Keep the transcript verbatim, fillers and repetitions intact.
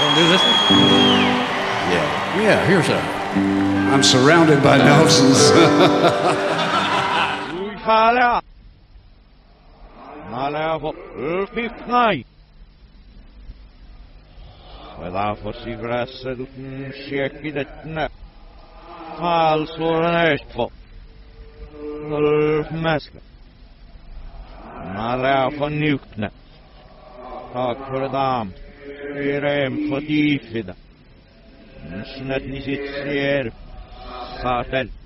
Want to do this one? Yeah. Yeah, here's a... I'm surrounded by Nelsons. Hala. Hala for fifty-nine. Without for cigarettes, I don't shake it now. Hal for an earthful. Ulf mask. Hala for nukna. Talk for a dam. Irem for defida. Snett ni sitt ser. Sartel.